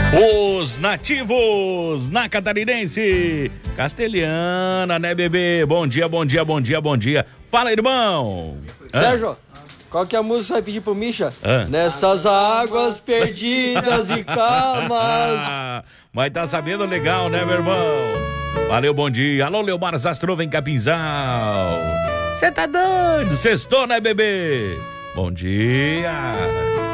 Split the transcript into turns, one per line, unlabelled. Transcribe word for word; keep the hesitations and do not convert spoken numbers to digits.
Os nativos na Catarinense, castelhana, né, bebê? Bom dia, bom dia, bom dia, bom dia. Fala, irmão.
Sérgio, qual que é a música que você vai pedir pro Misha?
Hã?
Nessas águas perdidas e calmas.
Mas tá sabendo legal, né, meu irmão? Valeu, bom dia. Alô, Leomar Zastrova em Capinzal. Você tá doido? Sextou, né, bebê? Bom dia.